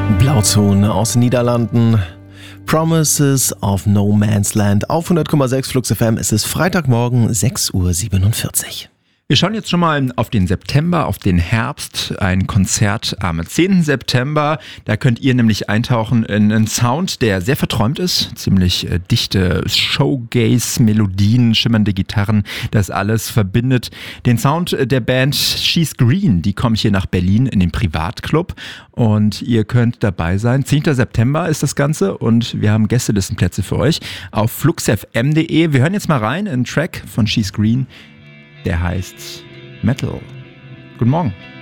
Blauzone aus den Niederlanden. Promises of No Man's Land auf 100,6 Flux FM. Es ist Freitagmorgen, 6:47 Uhr. Wir schauen jetzt schon mal auf den September, auf den Herbst. Ein Konzert am 10. September. Da könnt ihr nämlich eintauchen in einen Sound, der sehr verträumt ist. Ziemlich dichte Showgaze-Melodien, schimmernde Gitarren. Das alles verbindet den Sound der Band She's Green. Die kommt hier nach Berlin in den Privatclub. Und ihr könnt dabei sein. 10. September ist das Ganze. Und wir haben Gästelistenplätze für euch auf fluxfm.de. Wir hören jetzt mal rein in einen Track von She's Green. Der heißt Metal. Guten Morgen.